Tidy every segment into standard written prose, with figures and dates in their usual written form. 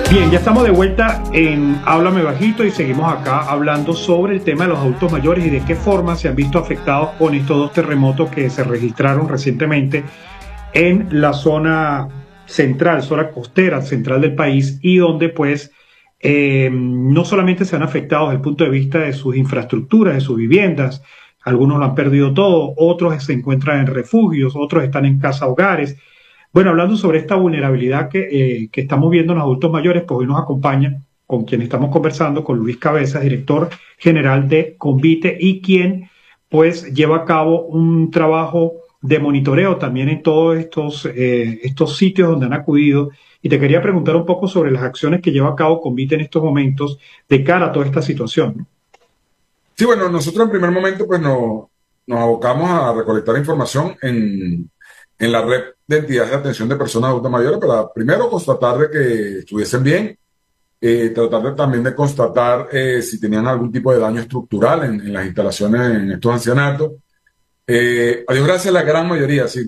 Bien, ya estamos de vuelta en Háblame Bajito y seguimos acá hablando sobre el tema de los adultos mayores y de qué forma se han visto afectados con estos dos terremotos que se registraron recientemente en la zona central, zona costera central del país y donde pues no solamente se han afectado desde el punto de vista de sus infraestructuras, de sus viviendas, algunos lo han perdido todo, otros se encuentran en refugios, otros están en casa hogares. Bueno, hablando sobre esta vulnerabilidad que estamos viendo en los adultos mayores, pues hoy nos acompaña con quien estamos conversando, con Luis Cabezas, director general de Convite y quien pues lleva a cabo un trabajo de monitoreo también en todos estos sitios donde han acudido. Y te quería preguntar un poco sobre las acciones que lleva a cabo Convite en estos momentos de cara a toda esta situación, ¿no? Sí, bueno, nosotros en primer momento pues nos abocamos a recolectar información en la red de entidades de atención de personas adultas mayores para primero constatar de que estuviesen bien, tratar también de constatar si tenían algún tipo de daño estructural en las instalaciones en estos ancianatos. A Dios gracias, la gran mayoría, sí.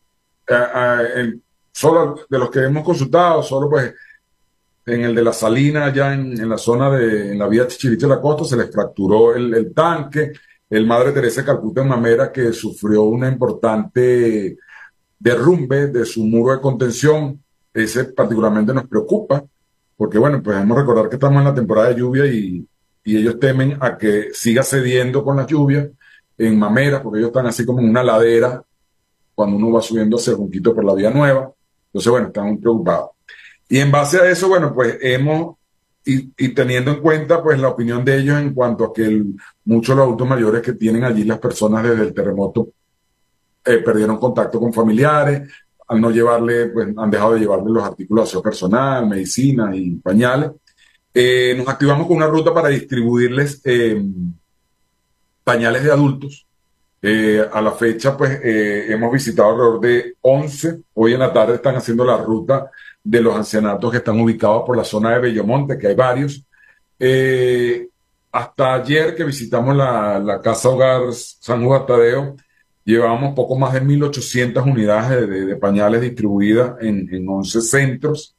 Solo de los que hemos consultado, solo pues en el de la Salina, allá en la zona en la vía Chichiriche de la Costa, se les fracturó el tanque. El Madre Teresa de Calcuta en Mamera, que sufrió una importante derrumbe de su muro de contención. Ese particularmente nos preocupa, porque bueno, pues debemos recordar que estamos en la temporada de lluvia y ellos temen a que siga cediendo con las lluvias en Mamera, porque ellos están así como en una ladera cuando uno va subiendo hacia Junquito por la vía nueva. Entonces, bueno, están muy preocupados. Y en base a eso, bueno, pues y teniendo en cuenta pues la opinión de ellos en cuanto a que muchos de los adultos mayores que tienen allí las personas desde el terremoto perdieron contacto con familiares, al no llevarle, pues han dejado de llevarle los artículos de aseo personal, medicinas y pañales. Nos activamos con una ruta para distribuirles pañales de adultos. A la fecha, pues hemos visitado alrededor de 11. Hoy en la tarde están haciendo la ruta de los ancianatos que están ubicados por la zona de Bellomonte, que hay varios. Eh, Hasta ayer que visitamos la Casa Hogar San Juan Tadeo, llevábamos poco más de 1.800 unidades de pañales distribuidas en 11 centros.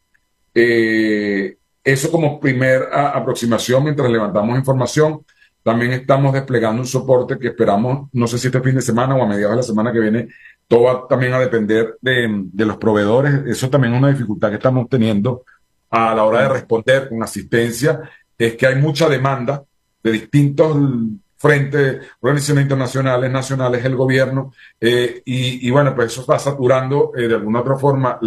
Eso como aproximación mientras levantamos información. También estamos desplegando un soporte que esperamos, no sé si este fin de semana o a mediados de la semana que viene, todo va también a depender de los proveedores. Eso también es una dificultad que estamos teniendo a la hora de responder con asistencia, es que hay mucha demanda de distintos frentes, organizaciones internacionales, nacionales, el gobierno, y bueno, pues eso está saturando de alguna otra forma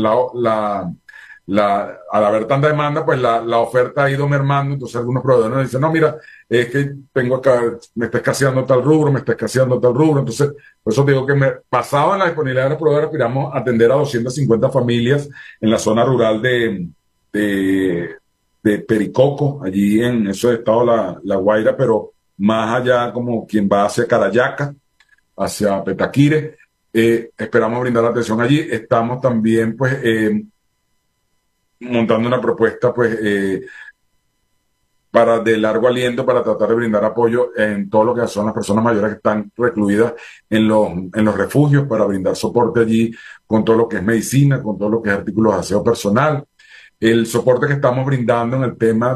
al haber tanta demanda, pues la oferta ha ido mermando. Entonces algunos proveedores nos dicen, no, mira, es que tengo acá, me está escaseando tal rubro, me está escaseando tal rubro. Entonces, por eso digo que basado en la disponibilidad de los proveedores, aspiramos a atender a 250 familias en la zona rural de, de Pericoco, allí en eso estado la Guaira, pero más allá como quien va hacia Carayaca, hacia Petaquire. Esperamos brindar atención allí. Estamos también, pues, montando una propuesta pues para de largo aliento para tratar de brindar apoyo en todo lo que son las personas mayores que están recluidas en los refugios, para brindar soporte allí con todo lo que es medicina, con todo lo que es artículos de aseo personal. El soporte que estamos brindando en el tema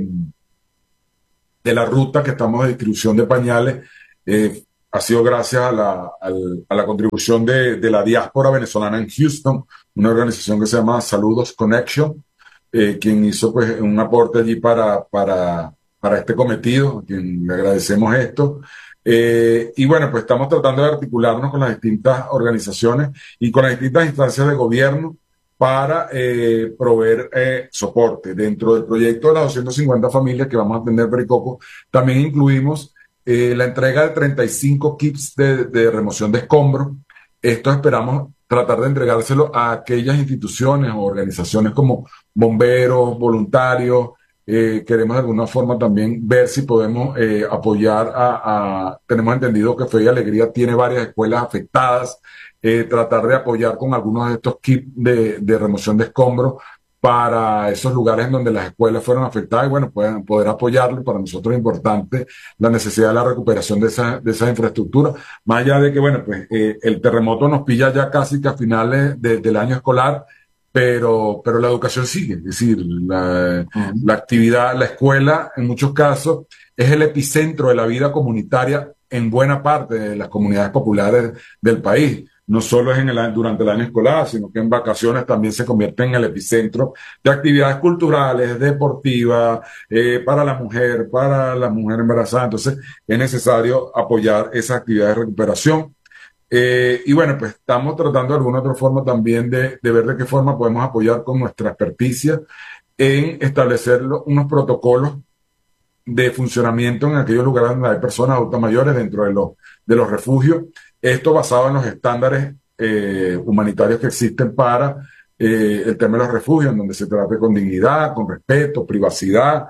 de la ruta que estamos de distribución de pañales ha sido gracias a la contribución de la diáspora venezolana en Houston, una organización que se llama Saludos Connection, quien hizo pues un aporte allí para este cometido, a quien le agradecemos esto. Y bueno, pues estamos tratando de articularnos con las distintas organizaciones y con las distintas instancias de gobierno para proveer soporte. Dentro del proyecto de las 250 familias que vamos a atender Pericoco, también incluimos la entrega de 35 kits de remoción de escombros. Esto esperamos tratar de entregárselo a aquellas instituciones o organizaciones como bomberos, voluntarios. Queremos de alguna forma también ver si podemos apoyar tenemos entendido que Fe y Alegría tiene varias escuelas afectadas, tratar de apoyar con algunos de estos kits de remoción de escombros para esos lugares en donde las escuelas fueron afectadas y bueno, puedan poder apoyarlo. Para nosotros es importante la necesidad de la recuperación de esa infraestructura, más allá de que, bueno, pues el terremoto nos pilla ya casi que a finales del año escolar. pero la educación sigue, es decir, Ujú. la actividad, la escuela en muchos casos es el epicentro de la vida comunitaria en buena parte de las comunidades populares del país. No solo es durante el año escolar, sino que en vacaciones también se convierte en el epicentro de actividades culturales, deportivas, para la mujer embarazada. Entonces, es necesario apoyar esas actividades de recuperación. Y bueno, pues estamos tratando de alguna otra forma también de ver de qué forma podemos apoyar con nuestra experticia en establecer unos protocolos de funcionamiento en aquellos lugares donde hay personas adultas mayores dentro de los refugios. Esto basado en los estándares humanitarios que existen para el tema de los refugios, en donde se trate con dignidad, con respeto, privacidad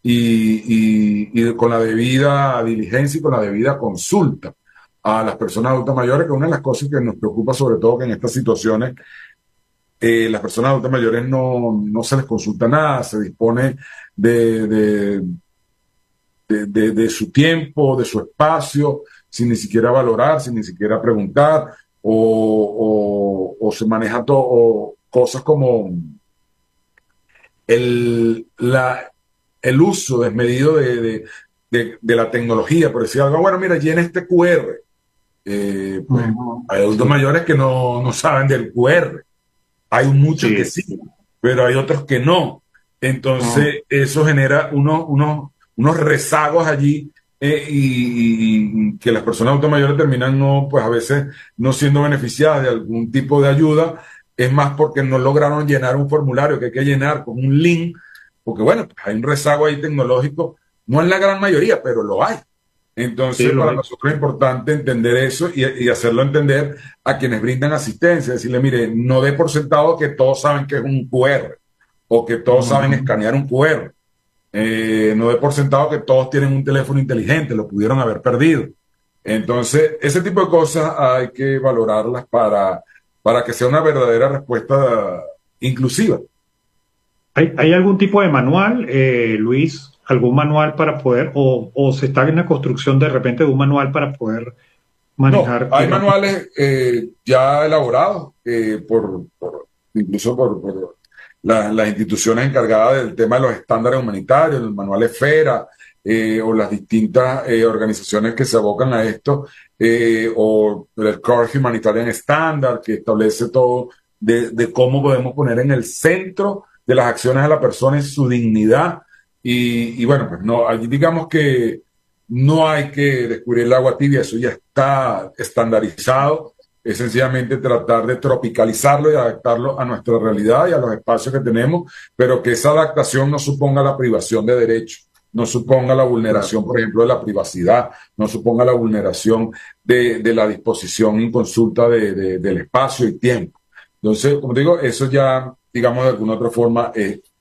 y con la debida diligencia y con la debida consulta a las personas adultas mayores, que una de las cosas que nos preocupa sobre todo que en estas situaciones las personas adultas mayores no se les consulta nada, se dispone de, de, de su tiempo, de su espacio, sin ni siquiera valorar, sin ni siquiera preguntar, o se maneja todo, cosas como el, la, el uso desmedido de la tecnología, por decir algo, bueno, mira, llena este QR. Pues Ujú. hay adultos Sí, mayores que no saben del QR. Hay muchos que sí. sí, pero hay otros que no. Ujú. Entonces, eso genera unos rezagos allí y que las personas adultas mayores terminan pues a veces no siendo beneficiadas de algún tipo de ayuda. Es más porque no lograron llenar un formulario que hay que llenar con un link, porque bueno, pues hay un rezago ahí tecnológico, no en la gran mayoría, pero lo hay. Sí, Entonces, lo para hay. nosotros es importante entender eso y hacerlo entender a quienes brindan asistencia. Decirle, mire, no dé por sentado que todos saben que es un QR o que todos saben Ujú. escanear un QR. No dé por sentado que todos tienen un teléfono inteligente, lo pudieron haber perdido. Entonces, ese tipo de cosas hay que valorarlas para que sea una verdadera respuesta inclusiva. ¿Hay algún tipo de manual, Luis? ¿Algún manual para poder, o se está en la construcción de repente de un manual para poder No, manejar, hay digamos? manuales ya elaborados incluso por las instituciones encargadas del tema de los estándares humanitarios, el manual EFERA, o las distintas organizaciones que se abocan a esto, o el Core Humanitarian Standard, que establece todo de cómo podemos poner en el centro de las acciones a la persona y su dignidad. Y bueno, pues no, allí digamos que no hay que descubrir el agua tibia, eso ya está estandarizado. Es sencillamente tratar de tropicalizarlo y adaptarlo a nuestra realidad y a los espacios que tenemos, pero que esa adaptación no suponga la privación de derechos, no suponga la Claro. vulneración, por ejemplo, de la privacidad, no suponga la vulneración de la disposición inconsulta del espacio y tiempo. Entonces, como digo, eso ya, digamos, de alguna otra forma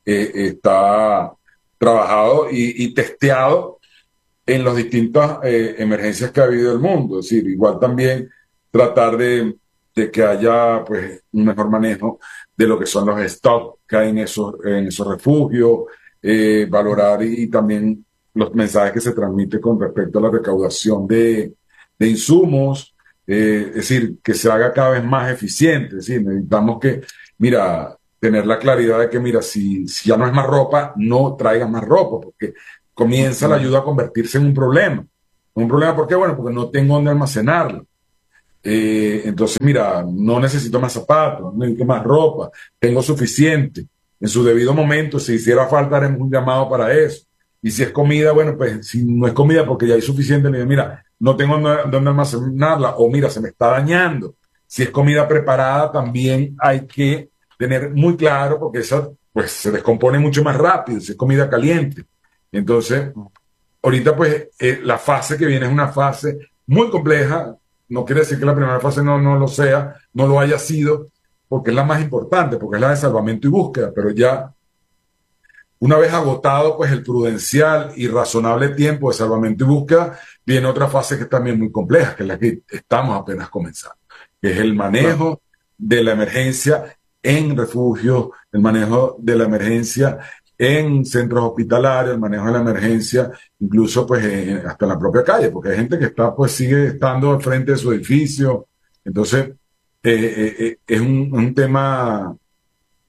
está trabajado y testeado en las distintas emergencias que ha habido en el mundo. Es decir, igual también tratar de que haya pues, un mejor manejo de lo que son los stocks que hay en esos refugios, valorar y también los mensajes que se transmiten con respecto a la recaudación de insumos, es decir, que se haga cada vez más eficiente. Es decir, necesitamos que, mira, tener la claridad de que, mira, si ya no es más ropa, no traigas más ropa, porque comienza la Ujú. ayuda a convertirse en un problema. ¿Un problema por qué? Bueno, porque no tengo dónde almacenarlo. Entonces, mira, no necesito más zapatos, no necesito más ropa, tengo suficiente. En su debido momento, si hiciera falta, haremos un llamado para eso. Y si es comida, bueno, pues si no es comida porque ya hay suficiente, le digo, mira, no tengo dónde almacenarla o mira, se me está dañando. Si es comida preparada, también hay que tener muy claro porque esa pues se descompone mucho más rápido si es comida caliente. Entonces, ahorita pues la fase que viene es una fase muy compleja, no quiere decir que la primera fase no lo sea, no lo haya sido, porque es la más importante, porque es la de salvamento y búsqueda, pero ya una vez agotado pues el prudencial y razonable tiempo de salvamento y búsqueda, viene otra fase que es también muy compleja, que es la que estamos apenas comenzando, que es el Claro. manejo de la emergencia en refugios, el manejo de la emergencia en centros hospitalarios, el manejo de la emergencia, incluso pues hasta en la propia calle, porque hay gente que está pues sigue estando al frente de su edificio, entonces es un tema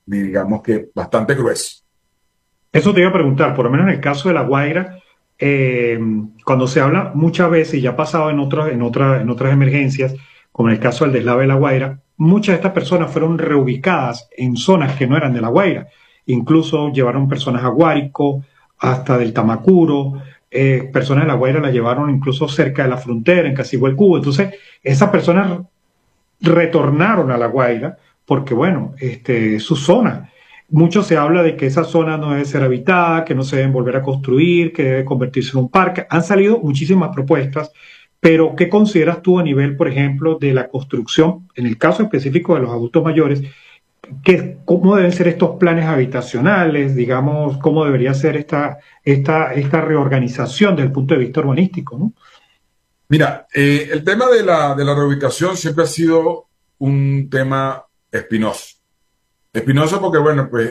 digamos que bastante grueso. Eso te iba a preguntar, por lo menos en el caso de La Guaira, cuando se habla muchas veces, y ya ha pasado en otras emergencias, como en el caso del deslave de La Guaira, muchas de estas personas fueron reubicadas en zonas que no eran de La Guaira. Incluso llevaron personas a Guárico, hasta del Tamacuro, personas de La Guaira las llevaron incluso cerca de la frontera, en Casigualcubo. Entonces, esas personas retornaron a La Guaira porque, bueno, es su zona. Mucho se habla de que esa zona no debe ser habitada, que no se deben volver a construir, que debe convertirse en un parque. Han salido muchísimas propuestas, pero ¿qué consideras tú a nivel, por ejemplo, de la construcción, en el caso específico de los adultos mayores, cómo deben ser estos planes habitacionales, digamos, cómo debería ser esta reorganización desde el punto de vista urbanístico, ¿no? Mira, el tema de la reubicación siempre ha sido un tema espinoso. Espinoso porque, bueno, pues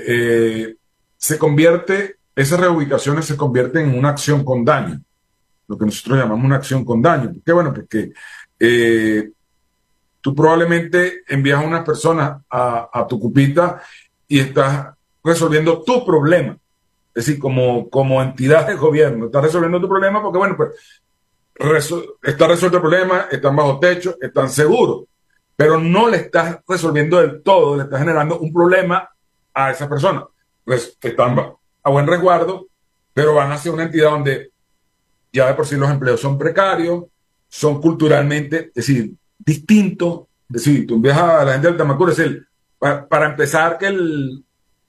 esas reubicaciones se convierten en una acción con daño, lo que nosotros llamamos una acción con daño. ¿Por qué? Bueno, porque eh, tú probablemente envías a unas personas a tu cupita y estás resolviendo tu problema. Es decir, como entidad de gobierno, estás resolviendo tu problema porque, bueno, pues está resuelto el problema, están bajo techo, están seguros, pero no le estás resolviendo del todo, le estás generando un problema a esa persona. Pues están a buen resguardo, pero van hacia una entidad donde ya de por sí los empleos son precarios, son culturalmente, es decir, distintos. Es decir, tú envías a la gente del Tamacuro, es decir, para empezar que el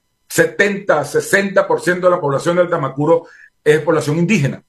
70-60% de la población del Tamacuro es población indígena.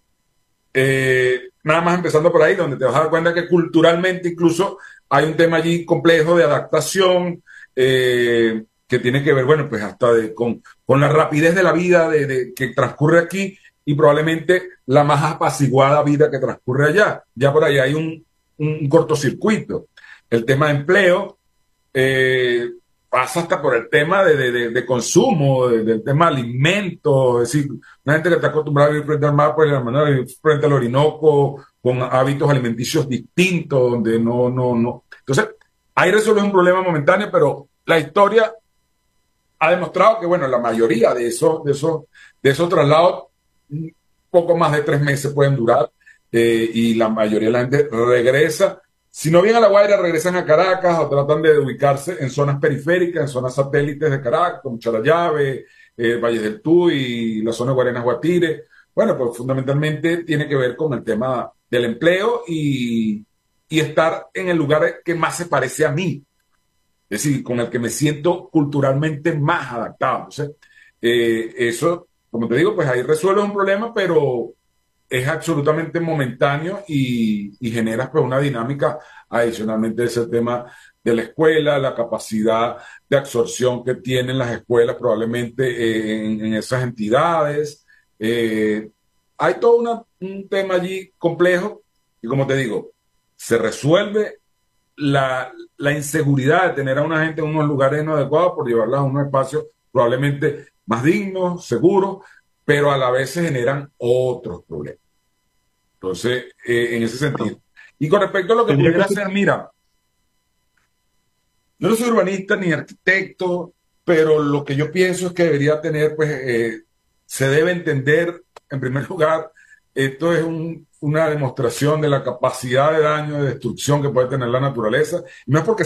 Nada más empezando por ahí, donde te vas a dar cuenta que culturalmente incluso hay un tema allí complejo de adaptación, que tiene que ver, bueno, pues hasta con la rapidez de la vida que transcurre aquí y probablemente la más apaciguada vida que transcurre allá. Ya por ahí hay un cortocircuito. El tema de empleo pasa hasta por el tema de consumo, del tema de alimentos, es decir, una gente que está acostumbrada a vivir frente al mar, pues la manera de vivir frente al Orinoco, con hábitos alimenticios distintos, donde no. Entonces, ahí resuelve un problema momentáneo, pero la historia ha demostrado que, bueno, la mayoría de esos traslados, poco más de 3 meses pueden durar, y la mayoría de la gente regresa. Si no vienen a La Guaira, regresan a Caracas o tratan de ubicarse en zonas periféricas, en zonas satélites de Caracas, como Charallave, Valle del Tuy, la zona de Guarenas Guatire. Bueno, pues fundamentalmente tiene que ver con el tema del empleo y estar en el lugar que más se parece a mí, es decir, con el que me siento culturalmente más adaptado. Entonces, eso, como te digo, pues ahí resuelve un problema, pero es absolutamente momentáneo y generas pues una dinámica adicionalmente de ese tema de la escuela, la capacidad de absorción que tienen las escuelas probablemente en esas entidades. Hay todo un tema allí complejo y como te digo, se resuelve la inseguridad de tener a una gente en unos lugares no adecuados por llevarlas a unos espacios probablemente más dignos, seguros, pero a la vez se generan otros problemas. Entonces, en ese sentido. Y con respecto a lo que Tendría pudiera que hacer, mira, yo no soy urbanista ni arquitecto, pero lo que yo pienso es que debería tener, pues, se debe entender, en primer lugar, esto es una demostración de la capacidad de daño, de destrucción que puede tener la naturaleza. Y no es porque